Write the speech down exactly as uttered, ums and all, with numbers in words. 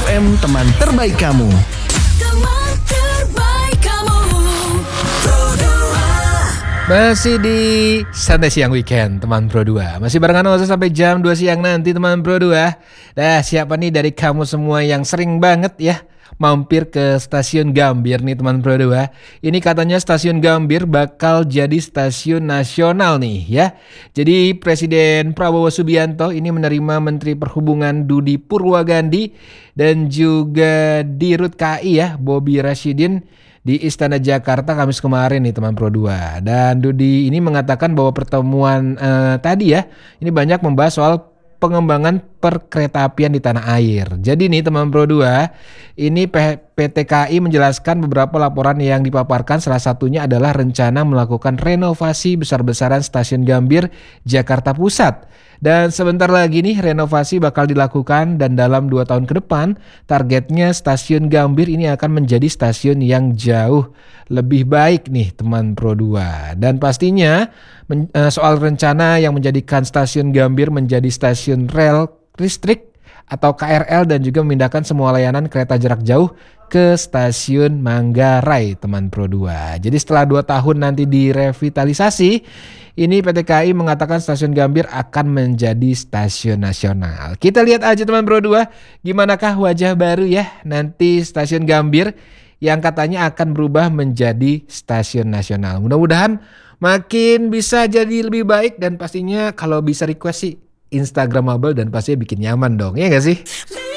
M, teman terbaik kamu. Teman terbaik kamu. Pro dua. Masih di Santai Siang Weekend teman Pro dua. Masih barengan Oza sampai jam dua siang nanti teman Pro dua. Nah, siapa nih dari kamu semua yang sering banget ya mampir ke stasiun Gambir nih teman Pro dua. Ini katanya stasiun Gambir bakal jadi stasiun nasional nih ya. Jadi Presiden Prabowo Subianto ini menerima Menteri Perhubungan Budi Purwagandi dan juga Dirut K I ya Bobi Rashidin di Istana Jakarta Kamis kemarin nih teman Pro dua. Dan Dudi ini mengatakan bahwa pertemuan eh, tadi ya ini banyak membahas soal pengembangan perkeretaapian di tanah air. Jadi nih teman Pro dua, ini P T K I menjelaskan beberapa laporan yang dipaparkan, salah satunya adalah rencana melakukan renovasi besar-besaran stasiun Gambir Jakarta Pusat. Dan sebentar lagi nih renovasi bakal dilakukan dan dalam dua tahun ke depan targetnya stasiun Gambir ini akan menjadi stasiun yang jauh lebih baik nih teman Pro dua. Dan pastinya men- soal rencana yang menjadikan stasiun Gambir menjadi stasiun rel listrik atau K R L dan juga memindahkan semua layanan kereta jarak jauh ke stasiun Manggarai teman Pro dua. Jadi setelah dua tahun nanti direvitalisasi, ini P T K I mengatakan stasiun Gambir akan menjadi stasiun nasional. Kita lihat aja teman Pro dua, gimanakah wajah baru ya nanti stasiun Gambir yang katanya akan berubah menjadi stasiun nasional. Mudah-mudahan makin bisa jadi lebih baik dan pastinya kalau bisa request sih Instagramable dan pastinya bikin nyaman dong, ya gak sih?